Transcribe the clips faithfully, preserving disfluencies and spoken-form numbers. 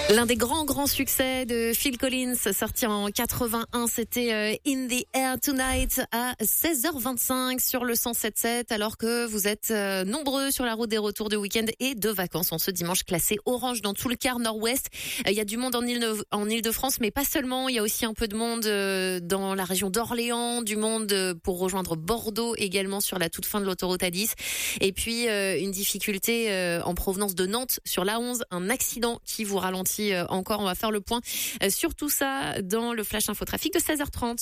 L'un des grands grands succès de Phil Collins, sorti en quatre-vingt-un, c'était In the Air Tonight à seize heures vingt-cinq sur le cent sept sept, alors que vous êtes nombreux sur la route des retours de week-end et de vacances en ce dimanche classé orange dans tout le quart nord-ouest. Il y a du monde en Île en Île-de-France, mais pas seulement. Il y a aussi un peu de monde dans la région d'Orléans, du monde pour rejoindre Bordeaux également sur la toute fin de l'autoroute A dix. Et puis une difficulté en provenance de Nantes sur l'A onze, un accident qui vous ralentit encore. On va faire le point sur tout ça dans le Flash Info Trafic de seize heures trente.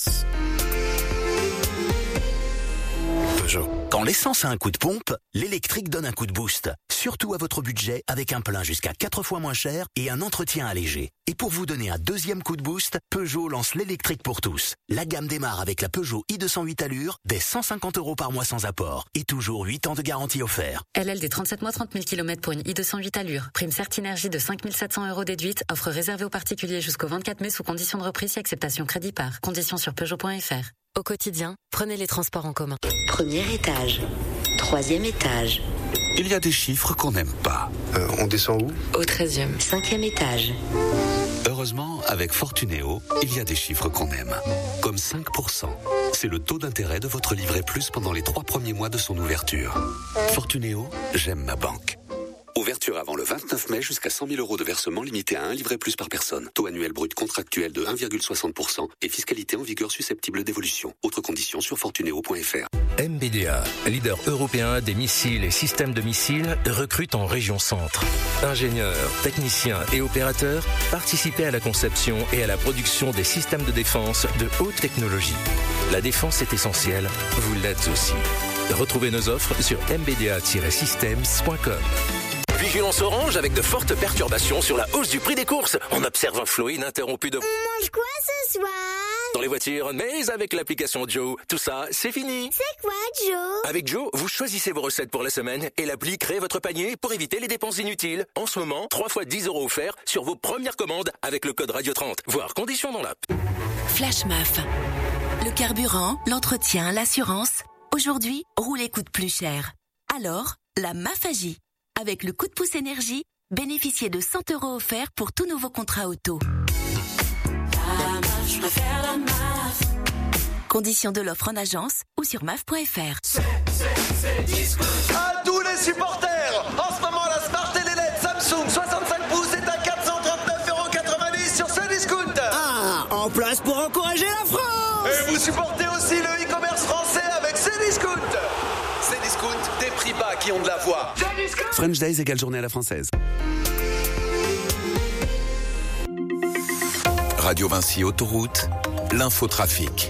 Peugeot. Quand l'essence a un coup de pompe, l'électrique donne un coup de boost. Surtout à votre budget, avec un plein jusqu'à quatre fois moins cher et un entretien allégé. Et pour vous donner un deuxième coup de boost, Peugeot lance l'électrique pour tous. La gamme démarre avec la Peugeot i deux cent huit allures, dès cent cinquante euros par mois sans apport. Et toujours huit ans de garantie offert. L L D trente-sept mois, trente mille kilomètres pour une i deux cent huit allures. Prime Certinergie de cinq mille sept cents euros déduite. Offre réservée aux particuliers jusqu'au vingt-quatre mai sous condition de reprise et acceptation crédit par. Conditions sur Peugeot point F R. Au quotidien, prenez les transports en commun. Premier étage. Troisième étage. Il y a des chiffres qu'on n'aime pas. Euh, on descend où ? Au treizième. Cinquième étage. Heureusement, avec Fortunéo, il y a des chiffres qu'on aime. Comme cinq pour cent. C'est le taux d'intérêt de votre livret plus pendant les trois premiers mois de son ouverture. Fortunéo, j'aime ma banque. Ouverture avant le vingt-neuf mai jusqu'à cent mille euros de versement limité à un livret plus par personne. Taux annuel brut contractuel de un virgule soixante pour cent et fiscalité en vigueur susceptible d'évolution. Autres conditions sur fortunéo point F R. M B D A, leader européen des missiles et systèmes de missiles, recrute en région centre. Ingénieurs, techniciens et opérateurs, participez à la conception et à la production des systèmes de défense de haute technologie. La défense est essentielle, vous l'êtes aussi. Retrouvez nos offres sur m b d a tiret systems point com. Vigilance orange avec de fortes perturbations sur la hausse du prix des courses. On observe un flot ininterrompu de... On mange quoi ce soir? Dans les voitures, mais avec l'application Joe, tout ça, c'est fini. C'est quoi Joe? Avec Joe, vous choisissez vos recettes pour la semaine et l'appli crée votre panier pour éviter les dépenses inutiles. En ce moment, trois fois dix euros offerts sur vos premières commandes avec le code Radio trente. Voir conditions dans l'app. Flash M A F. Le carburant, l'entretien, l'assurance. Aujourd'hui, rouler coûte plus cher. Alors, la M A F agit. Avec le coup de pouce énergie, bénéficiez de cent euros offerts pour tout nouveau contrat auto. La M A F, je préfère la M A F. Conditions de l'offre en agence ou sur maf point f r. C'est, c'est, c'est disco. À tous les supporters, en ce moment la Smart T V L E D Samsung soixante-cinq pouces est à quatre cent trente-neuf euros quatre-vingt-dix sur Cdiscount. Ah, en place pour encourager la France. Et vous supportez aussi le e-commerce français avec Cdiscount. Cdiscount, des prix bas qui ont de la voix. French Days égale journée à la française. Radio Vinci Autoroute, l'infotrafic.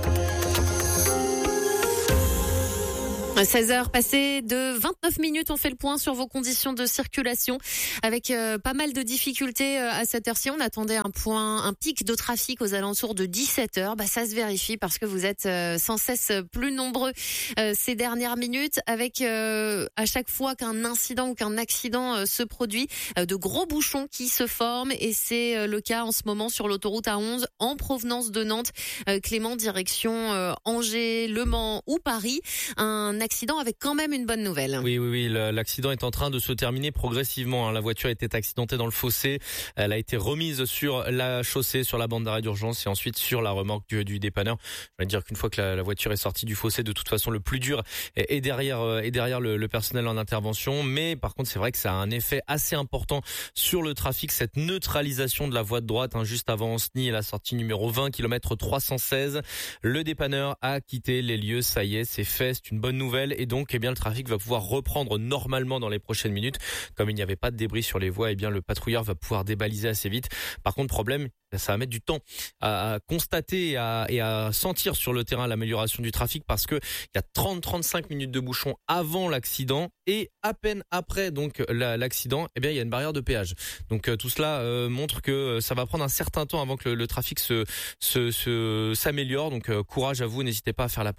seize heures passées de vingt-neuf minutes, on fait le point sur vos conditions de circulation avec euh, pas mal de difficultés euh, à cette heure-ci. On attendait un point, un pic de trafic aux alentours de dix-sept heures. Bah, ça se vérifie parce que vous êtes euh, sans cesse plus nombreux euh, ces dernières minutes avec euh, à chaque fois qu'un incident ou qu'un accident euh, se produit, euh, de gros bouchons qui se forment et c'est euh, le cas en ce moment sur l'autoroute A onze en provenance de Nantes, euh, Clément, direction euh, Angers, Le Mans ou Paris. Un accident avec quand même une bonne nouvelle. Oui, oui, oui. L'accident est en train de se terminer progressivement. La voiture était accidentée dans le fossé. Elle a été remise sur la chaussée, sur la bande d'arrêt d'urgence et ensuite sur la remorque du, du dépanneur. Je vais dire qu'une fois que la, la voiture est sortie du fossé, de toute façon, le plus dur est, est derrière, est derrière le, le personnel en intervention. Mais par contre, c'est vrai que ça a un effet assez important sur le trafic, cette neutralisation de la voie de droite, hein, juste avant Anceny et la sortie numéro vingt, kilomètre trois cent seize. Le dépanneur a quitté les lieux. Ça y est, c'est fait. C'est une bonne nouvelle. Et donc, eh bien, le trafic va pouvoir reprendre normalement dans les prochaines minutes. Comme il n'y avait pas de débris sur les voies, eh bien, le patrouilleur va pouvoir débaliser assez vite. Par contre, problème, ça va mettre du temps à constater et à, et à sentir sur le terrain l'amélioration du trafic parce que il y a trente à trente-cinq minutes de bouchon avant l'accident et à peine après donc l'accident, eh bien, il y a une barrière de péage. Donc, tout cela euh, montre que ça va prendre un certain temps avant que le, le trafic se, se, se, s'améliore. Donc, euh, courage à vous, n'hésitez pas à faire la pause.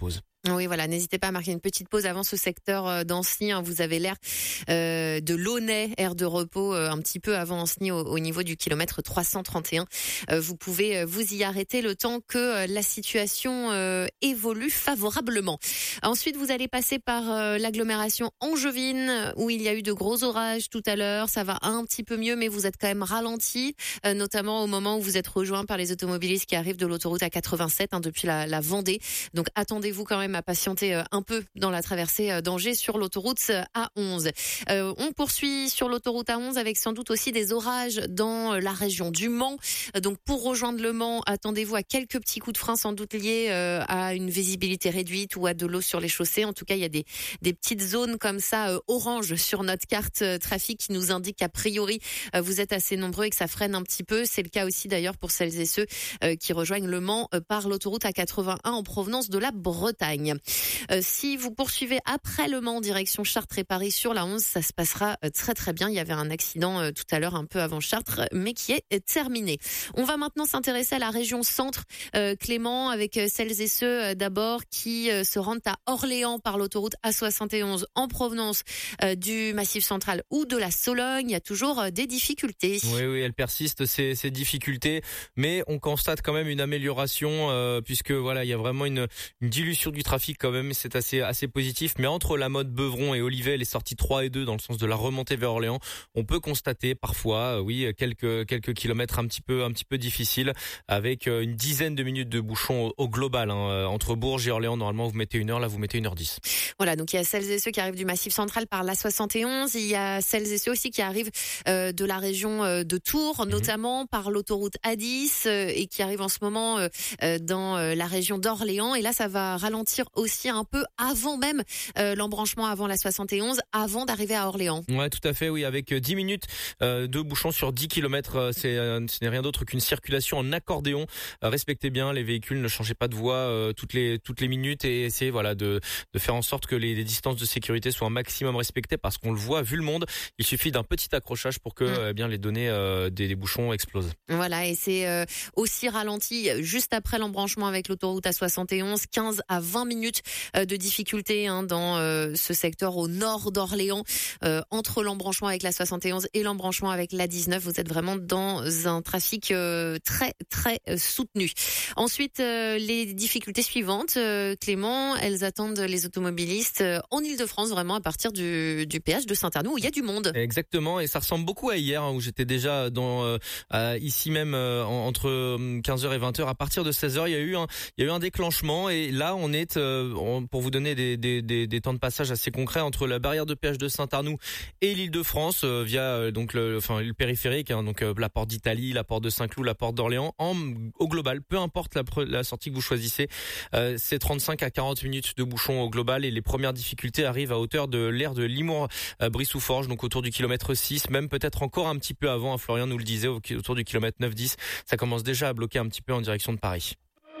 Oui, voilà, n'hésitez pas à marquer une petite pause avant ce secteur d'Anceny. Hein. Vous avez l'air euh, de Launay, aire de repos euh, un petit peu avant Anceny au, au niveau du kilomètre trois cent trente et un. Euh, vous pouvez vous y arrêter le temps que euh, la situation euh, évolue favorablement. Ensuite, vous allez passer par euh, l'agglomération angevine où il y a eu de gros orages tout à l'heure. Ça va un petit peu mieux, mais vous êtes quand même ralenti, euh, notamment au moment où vous êtes rejoint par les automobilistes qui arrivent de l'autoroute A quatre-vingt-sept hein, depuis la, la Vendée. Donc attendez-vous quand même à patienter un peu dans la traversée d'Angers sur l'autoroute A onze. Euh, on poursuit sur l'autoroute A onze avec sans doute aussi des orages dans la région du Mans. Donc pour rejoindre le Mans, attendez-vous à quelques petits coups de frein sans doute liés euh, à une visibilité réduite ou à de l'eau sur les chaussées. En tout cas, il y a des, des petites zones comme ça euh, orange sur notre carte euh, trafic qui nous indique qu'a priori euh, vous êtes assez nombreux et que ça freine un petit peu. C'est le cas aussi d'ailleurs pour celles et ceux euh, qui rejoignent le Mans euh, par l'autoroute A quatre-vingt-un en provenance de la Bretagne. Euh, si vous poursuivez après le Mans en direction Chartres et Paris sur la onze, ça se passera euh, très très bien. Il y avait un accident euh, tout à l'heure un peu avant Chartres, mais qui est euh, terminé. On va maintenant s'intéresser à la région centre, euh, Clément, avec euh, celles et ceux euh, d'abord qui euh, se rendent à Orléans par l'autoroute A soixante et onze en provenance euh, du Massif central ou de la Sologne. Il y a toujours euh, des difficultés. Oui, oui, elles persistent ces, ces difficultés, mais on constate quand même une amélioration euh, puisque voilà, il y a vraiment une, une dilution du trafic quand même, c'est assez assez positif. Mais entre la Motte, Beuvron et Olivet, les sorties trois et deux dans le sens de la remontée vers Orléans, on peut constater parfois, euh, oui, quelques quelques kilomètres un petit peu un petit peu difficiles, avec euh, une dizaine de minutes de bouchon au, au global. Hein. Entre Bourges et Orléans, normalement vous mettez une heure, là vous mettez une heure dix. Voilà, donc il y a celles et ceux qui arrivent du Massif central par l'A soixante et onze, il y a celles et ceux aussi qui arrivent euh, de la région euh, de Tours, mmh. notamment par l'autoroute A dix euh, et qui arrivent en ce moment euh, euh, dans euh, la région d'Orléans. Et là, ça va ralentir aussi un peu avant même euh, l'embranchement avant la soixante et onze, avant d'arriver à Orléans. Ouais, tout à fait, oui, avec dix minutes euh, de bouchon sur dix kilomètres, c'est euh, ce n'est rien d'autre qu'une circulation en accordéon. Euh, respectez bien les véhicules, ne changez pas de voie euh, toutes les toutes les minutes et essayez voilà de de faire en sorte que les, les distances de sécurité soient un maximum respectées, parce qu'on le voit vu le monde, il suffit d'un petit accrochage pour que mmh. euh, bien les données euh, des, des bouchons explosent. Voilà, et c'est euh, aussi ralenti juste après l'embranchement avec l'autoroute A soixante et onze, quinze à vingt minutes euh, de difficulté hein, dans euh, ce secteur au nord d'Orléans, euh, entre l'embranchement avec la soixante et onze et l'embranchement avec l'A dix-neuf. Vous êtes vraiment dans un trafic euh, très très euh, soutenu. Ensuite, euh, les difficultés suivantes, euh, Clément, elles attendent les automobilistes euh, en Ile-de-France, vraiment à partir du, du péage de Saint-Arnoux où il y a du monde. Exactement, et ça ressemble beaucoup à hier hein, où j'étais déjà dans euh, euh, ici même euh, entre quinze heures et vingt heures. À partir de seize heures, il y a eu un il y a eu un déclenchement, et là on est euh, on, pour vous donner des, des des des temps de passage assez concrets entre la barrière de péage de Saint-Arnoux et l'Île-de-France euh, via euh, donc le enfin le périphérique hein, donc euh, la porte d'Italie, la porte de Saint-Cloud, la porte d'Orléans, en au global, peu importe la la sortie que vous choisissez, euh, c'est trente-cinq à quarante minutes de bouchon au global, et les premières difficultés arrivent à hauteur de l'aire de Limours euh, Brissou-Forges, donc autour du kilomètre six, même peut-être encore un petit peu avant, hein, Florian nous le disait, autour du kilomètre neuf dix, ça commence déjà à bloquer un petit peu en direction de Paris.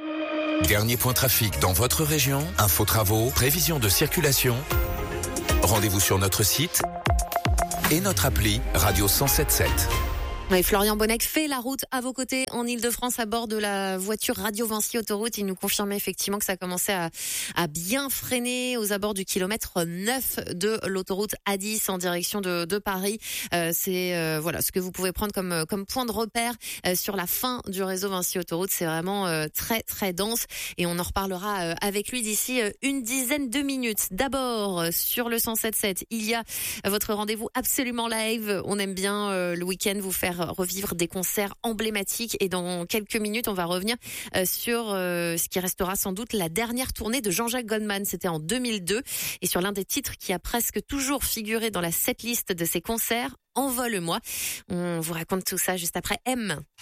Dernier point trafic dans votre région, info travaux, prévision de circulation. Rendez-vous sur notre site et notre appli Radio cent sept sept. Et Florian Bonnec fait la route à vos côtés en Ile-de-France à bord de la voiture Radio Vinci Autoroute. Il nous confirmait effectivement que ça commençait à, à bien freiner aux abords du kilomètre neuf de l'autoroute A dix en direction de, de Paris. Euh, c'est euh, voilà ce que vous pouvez prendre comme comme point de repère euh, sur la fin du réseau Vinci Autoroute. C'est vraiment euh, très très dense, et on en reparlera euh, avec lui d'ici euh, une dizaine de minutes. D'abord euh, sur le cent sept sept, il y a euh, votre rendez-vous absolument live. On aime bien euh, le week-end vous faire revivre des concerts emblématiques, et dans quelques minutes on va revenir euh, sur euh, ce qui restera sans doute la dernière tournée de Jean-Jacques Goldman. C'était en deux mille deux, et sur l'un des titres qui a presque toujours figuré dans la setlist de ses concerts, Envole-moi. On vous raconte tout ça juste après M.